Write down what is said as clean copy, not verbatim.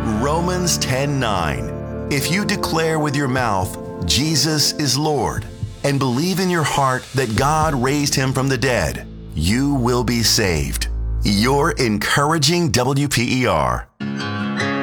Romans 10:9. If you declare with your mouth, Jesus is Lord, and believe in your heart that God raised him from the dead, you will be saved. Your encouraging WPER.